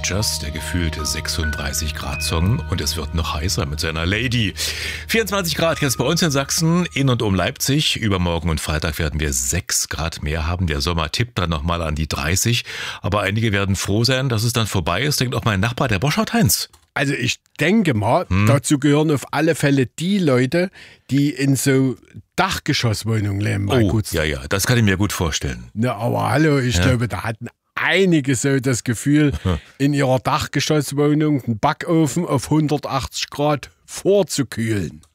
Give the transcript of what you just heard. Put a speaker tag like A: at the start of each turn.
A: Rogers, der gefühlte 36-Grad-Song. Und es wird noch heißer mit seiner Lady. 24 Grad jetzt bei uns in Sachsen, in und um Leipzig. Übermorgen und Freitag werden wir 6 Grad mehr haben. Der Sommer tippt dann nochmal an die 30. Aber einige werden froh sein, dass es dann vorbei ist. Denkt auch mein Nachbar, der Boschert Heinz.
B: Also ich denke mal, dazu gehören auf alle Fälle die Leute, die in so Dachgeschosswohnungen leben.
A: Oh, ja, das kann ich mir gut vorstellen.
B: Na, aber hallo, ich glaube, da hatten einige so das Gefühl, in ihrer Dachgeschosswohnung einen Backofen auf 180 Grad vorzukühlen.